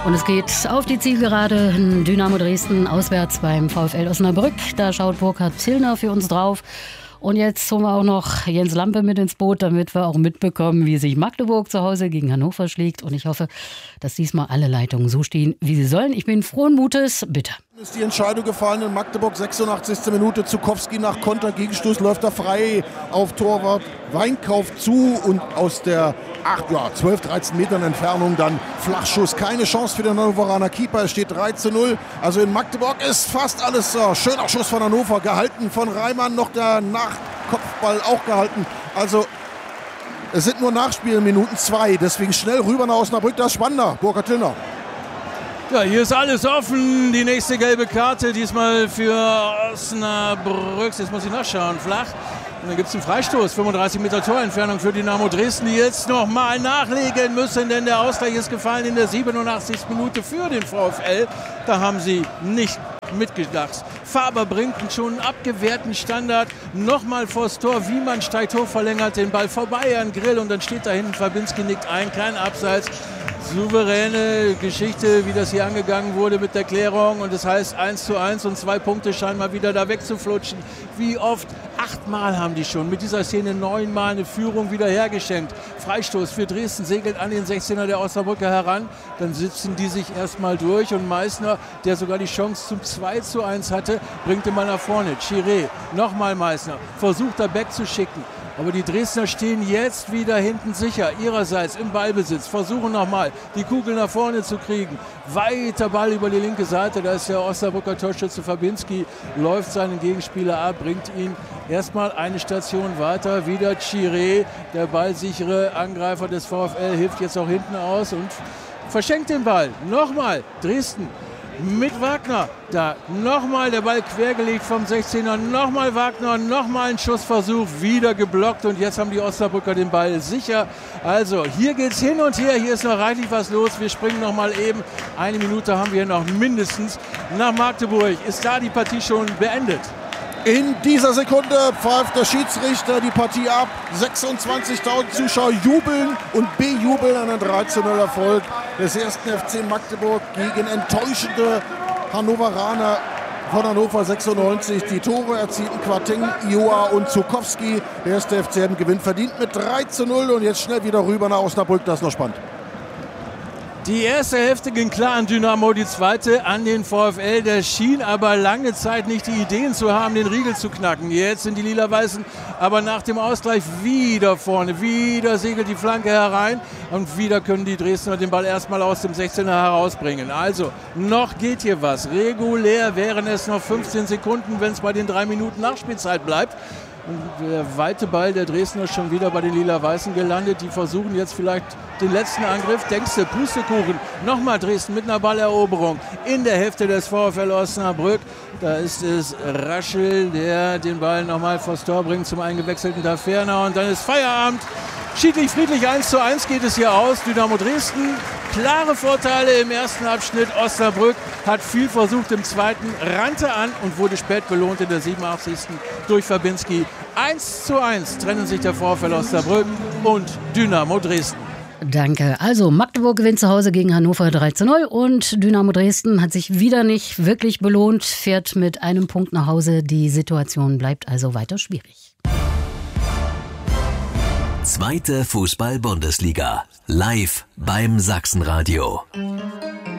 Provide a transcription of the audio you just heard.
Und es geht auf die Zielgerade. Dynamo Dresden auswärts beim VfL Osnabrück. Da schaut Burkhard Tillner für uns drauf. Und jetzt holen wir auch noch Jens Lampe mit ins Boot, damit wir auch mitbekommen, wie sich Magdeburg zu Hause gegen Hannover schlägt. Und ich hoffe, dass diesmal alle Leitungen so stehen, wie sie sollen. Ich bin frohen Mutes. Bitte. Ist die Entscheidung gefallen in Magdeburg, 86. Minute. Zukowski nach Konter, Gegenstoß, läuft er frei auf Torwart Weinkauf zu und aus der 12, 13 Metern Entfernung dann Flachschuss. Keine Chance für den Hannoveraner Keeper. Es steht 3:0. Also in Magdeburg ist fast alles schöner Schuss von Hannover, gehalten von Reimann, noch der Nachkopfball auch gehalten. Also es sind nur Nachspielminuten 2, deswegen schnell rüber nach Osnabrück, das ist spannender. Burkhard Tillner. Ja, hier ist alles offen. Die nächste gelbe Karte, diesmal für Osnabrück. Jetzt muss ich nachschauen. Flach. Und dann gibt es einen Freistoß. 35 Meter Torentfernung für Dynamo Dresden, die jetzt nochmal nachlegen müssen, denn der Ausgleich ist gefallen in der 87. Minute für den VfL. Da haben sie nicht mitgedacht. Faber bringt schon einen abgewehrten Standard. Nochmal vors Tor. Wiemann steigt hoch, verlängert den Ball vorbei an Grill und dann steht da hinten Fabinski, nickt ein. Kein Abseits. Souveräne Geschichte, wie das hier angegangen wurde mit der Klärung. Und das heißt 1:1 und 2 Punkte scheinen mal wieder da wegzuflutschen. Wie oft? 8-mal haben die schon mit dieser Szene 9-mal eine Führung wieder hergeschenkt. Freistoß für Dresden, segelt an den 16er der Osnabrücker heran. Dann sitzen die sich erstmal durch und Meissner, der sogar die Chance zum 2:1 hatte, bringt ihn mal nach vorne. Chiré, nochmal Meissner, versucht da wegzuschicken. Aber die Dresdner stehen jetzt wieder hinten sicher, ihrerseits im Ballbesitz, versuchen nochmal die Kugel nach vorne zu kriegen. Weiter Ball über die linke Seite, da ist der Osnabrücker Torschütze Fabinski, läuft seinen Gegenspieler ab, bringt ihn erstmal eine Station weiter. Wieder Chiré, der ballsichere Angreifer des VfL, hilft jetzt auch hinten aus und verschenkt den Ball. Nochmal Dresden. Mit Wagner, da nochmal der Ball quergelegt vom 16er, nochmal Wagner, nochmal ein Schussversuch, wieder geblockt und jetzt haben die Osnabrücker den Ball sicher. Also hier geht's hin und her, hier ist noch reichlich was los, wir springen nochmal eben, 1 Minute haben wir noch mindestens nach Magdeburg. Ist da die Partie schon beendet? In dieser Sekunde pfeift der Schiedsrichter die Partie ab. 26.000 Zuschauer jubeln und bejubeln einen 3:0 Erfolg des 1. FC Magdeburg gegen enttäuschende Hannoveraner von Hannover 96. Die Tore erzielten Quateng, Ioa und Zukowski. Der 1. FCM gewinnt verdient mit 3:0 und jetzt schnell wieder rüber nach Osnabrück. Das ist noch spannend. Die erste Hälfte ging klar an Dynamo, die zweite an den VfL. Der schien aber lange Zeit nicht die Ideen zu haben, den Riegel zu knacken. Jetzt sind die Lila-Weißen aber nach dem Ausgleich wieder vorne. Wieder segelt die Flanke herein und wieder können die Dresdner den Ball erstmal aus dem 16er herausbringen. Also noch geht hier was. Regulär wären es noch 15 Sekunden, wenn es bei den 3 Minuten Nachspielzeit bleibt. Und der weite Ball der Dresdner schon wieder bei den Lila-Weißen gelandet. Die versuchen jetzt vielleicht den letzten Angriff. Denkst du, Pustekuchen. Nochmal Dresden mit einer Balleroberung in der Hälfte des VfL Osnabrück. Da ist es Raschel, der den Ball nochmal vors Tor bringt zum eingewechselten Taferner. Und dann ist Feierabend. Schiedlich friedlich 1:1 geht es hier aus. Dynamo Dresden, klare Vorteile im ersten Abschnitt. Osnabrück hat viel versucht im zweiten, rannte an und wurde spät belohnt in der 87. durch Fabinski. 1:1 trennen sich der VfL Osnabrück und Dynamo Dresden. Danke. Also Magdeburg gewinnt zu Hause gegen Hannover 3:0 und Dynamo Dresden hat sich wieder nicht wirklich belohnt, fährt mit einem Punkt nach Hause. Die Situation bleibt also weiter schwierig. Zweite Fußball-Bundesliga. Live beim Sachsenradio.